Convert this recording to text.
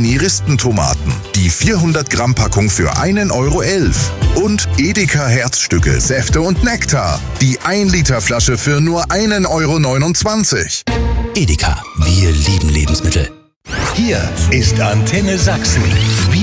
Finiristentomaten. Die 400 Gramm Packung für 1,11 € und Edeka Herzstücke, Säfte und Nektar. Die 1 Liter Flasche für nur 1,29 €. Edeka, wir lieben Lebensmittel. Hier ist Antenne Sachsen. Wir